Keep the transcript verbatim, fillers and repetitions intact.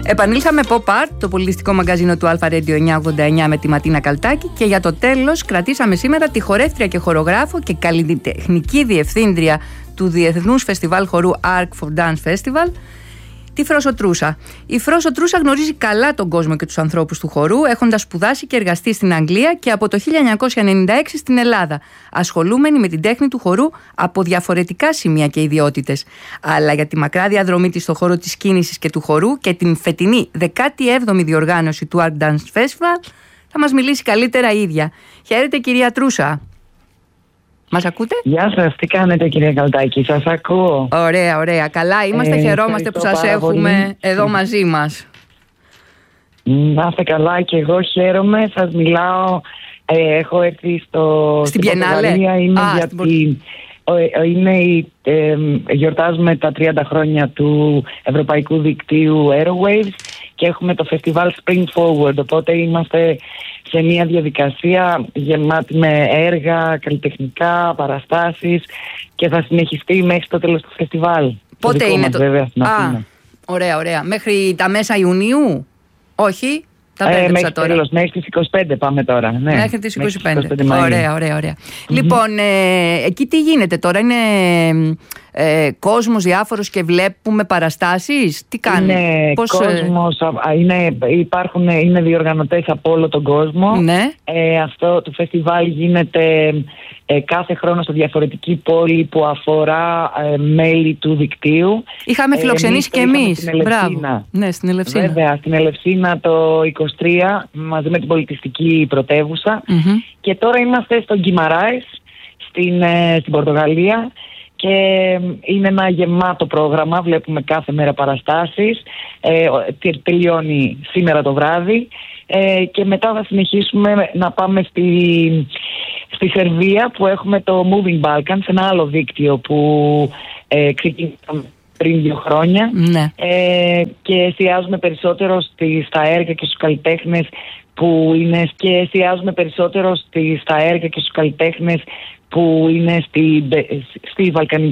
Επανήλθαμε Pop Art, το πολιτιστικό μαγκαζίνο του Alpha Radio εννιακόσια ογδόντα εννιά με τη Ματίνα Καλτάκη, και για το τέλος κρατήσαμε σήμερα τη χορεύτρια και χορογράφο και καλλιτεχνική διευθύντρια του Διεθνούς Φεστιβάλ Χορού Arc for Dance Festival, τη Φρόσο Τρούσα. Η Φρόσο Τρούσα γνωρίζει καλά τον κόσμο και τους ανθρώπους του χορού, έχοντας σπουδάσει και εργαστεί στην Αγγλία και από το χίλια εννιακόσια ενενήντα έξι στην Ελλάδα, ασχολούμενη με την τέχνη του χορού από διαφορετικά σημεία και ιδιότητες. Αλλά για τη μακρά διαδρομή της στον χώρο της κίνησης και του χορού και την φετινή δεκάτη έβδομη διοργάνωση του Arc Dance Festival θα μας μιλήσει καλύτερα η ίδια. Χαίρετε, κυρία Τρούσα. Μας ακούτε? Γεια σας, τι κάνετε, κυρία Καλτάκη, σας ακούω. Ωραία, ωραία, καλά είμαστε, ε, χαιρόμαστε που σας έχουμε πολύ εδώ μαζί μας. Να είστε καλά, και εγώ χαίρομαι, σας μιλάω, ε, έχω έρθει στο, στην Πιενάλε. Είναι Α, γιατί στην... είναι η, ε, γιορτάζουμε τα τριάντα χρόνια του Ευρωπαϊκού Δικτύου Aerowaves και έχουμε το φεστιβάλ Spring Forward, οπότε είμαστε σε μια διαδικασία γεμάτη με έργα, καλλιτεχνικά, παραστάσεις, και θα συνεχιστεί μέχρι το τέλος του φεστιβάλ. Πότε το είναι μας, το... βέβαια, στην Α, Αθήνα. ωραία, ωραία. Μέχρι τα μέσα Ιουνίου? Όχι, τα ε, μέχρι τώρα. Τέλος, μέχρι τις είκοσι πέντε πάμε τώρα. Ναι. Μέχρι τις είκοσι πέντε. είκοσι πέντε Ωραία, ωραία, ωραία. Mm-hmm. Λοιπόν, ε, εκεί τι γίνεται τώρα? Είναι ε, κόσμος διάφορος και βλέπουμε παραστάσεις? Τι κάνουν? Είναι Πώς, κόσμος, είναι, υπάρχουν, είναι διοργανωτές από όλο τον κόσμο. Ναι. Ε, αυτό το φεστιβάλ γίνεται ε, κάθε χρόνο σε διαφορετική πόλη που αφορά ε, μέλη του δικτύου. Είχαμε φιλοξενήσει ε, εμείς και εμείς. Στην Ελευσίνα. Ναι, στην Ελευσίνα. Βέβαια, στην Ελευσίνα το είκοσι τρία μαζί με την πολιτιστική πρωτεύουσα. Mm-hmm. Και τώρα είμαστε στο Γκιμαράες, στην, ε, στην Πορτογαλία. Και είναι ένα γεμάτο πρόγραμμα, βλέπουμε κάθε μέρα παραστάσεις, ε, τελειώνει σήμερα το βράδυ, ε, και μετά θα συνεχίσουμε να πάμε στη, στη Σερβία, που έχουμε το Moving Balkans, ένα άλλο δίκτυο που ε, ξεκίνησαμε πριν δύο χρόνια, ναι. ε, και εστιάζουμε περισσότερο στη, στα έργα και στους καλλιτέχνες που είναι, και εστιάζουμε περισσότερο στη, στα έργα και στους καλλιτέχνες που είναι στη, στη Βαλκανική